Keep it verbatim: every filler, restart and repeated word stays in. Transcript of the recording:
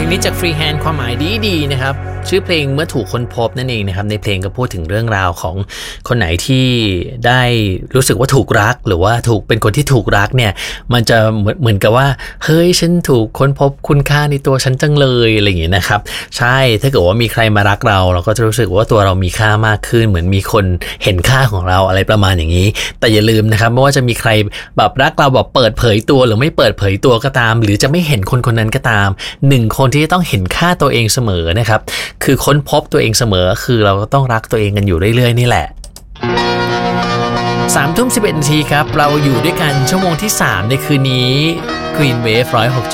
นี้จากฟรีแฮนด์ความหมายดีๆนะครับชื่อเพลงเมื่อถูกค้นพบนั่นเองนะครับในเพลงก็พูดถึงเรื่องราวของคนไหนที่ได้รู้สึกว่าถูกรักหรือว่าถูกเป็นคนที่ถูกรักเนี่ยมันจะเหมือนเหมือนกับว่าเฮ้ยฉันถูกค้นพบคุณค่าในตัวฉันจังเลยอะไรอย่างเงี้ยนะครับใช่ถ้าเกิดว่ามีใครมารักเราเราก็จะรู้สึกว่าตัวเรามีค่ามากขึ้นเหมือนมีคนเห็นค่าของเราอะไรประมาณอย่างนี้แต่อย่าลืมนะครับไม่ว่าจะมีใครแบบรักเราแบบเปิดเผยตัวหรือไม่เปิดเผยตัวก็ตามหรือจะไม่เห็นคนคนนั้นก็ตามหนึ่งคนที่จะต้องเห็นค่าตัวเองเสมอนะครับคือค้นพบตัวเองเสมอคือเราก็ต้องรักตัวเองกันอยู่เรื่อยๆนี่แหละสามทุ่มสิบเอ็ดนาทีครับเราอยู่ด้วยกันชั่วโมงที่สามในคืนนี้ Green Wave หนึ่งร้อยหก